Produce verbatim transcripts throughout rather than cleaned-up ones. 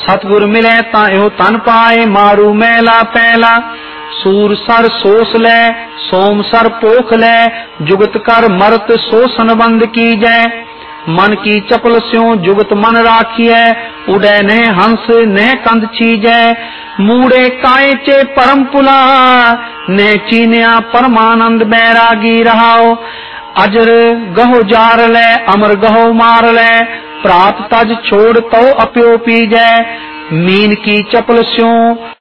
सतगुर मिले ता एहो तन पाए, मारू मैला पैला। सूर सर सोस ले, सोम सर पोख ले, जुगत कर मरत सोसन बंद की जय। मन की चपल स्यों जुगत मन राखिए, उड़े ने हंस ने कंद चीजै। मूड़े काय चे परम पुला, ने चीनिया परमानंद बैरागी रहाओ। अजर गहो जार ले, अमर गहो मार ले, प्रात तज छोड़ तो अप्यो पी जय। मीन की चपल स्यों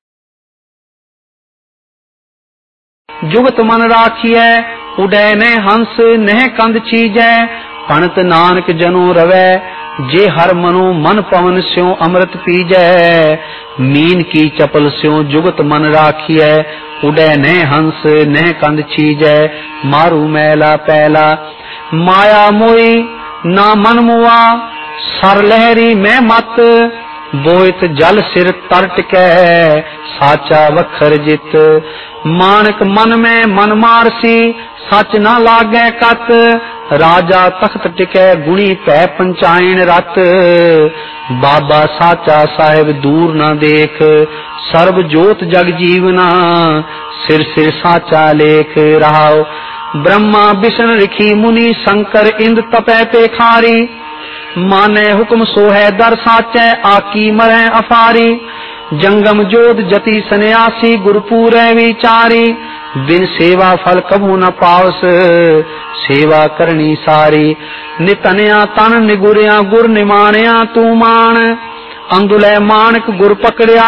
जुगत मन राखिए, उड़े ने हंस ने कंद चीजै। पणत नानक जनो रवै, जे हर मनो मन पवन स्यों अमृत पीजै। मीन की चपल स्यों जुगत मन राखिए, उड़े ने हंस ने कंद चीजै। मारू मैला पैला, माया मोई ना मन मुआ, सर लहरी मैं मत। बोइत जल सिर तर टिकै, साचा वखर जित। मानक मन में मन मारसी, सच न लागै कत। राजा तख्त टिकै, गुणी पै पंचायन रत। बाबा साचा साहिब दूर न देख, सर्व जोत जग जीवना। सिर सिर साचा लेख रहाओ। ब्रह्मा विष्णु ऋषि मुनि, शंकर इंद तपै पेखारी। माने हुक्म सोहै दर साचै, आकी मरै अफारी। जंगम जोध जति सन्यासी, गुरपुरै विचारी। बिन सेवा फल कबू न पावस, सेवा करनी सारी। नितनिया तन निगुरिया, गुर निमाणिया तू मान। अंदुलै मानक गुर पकड़िया,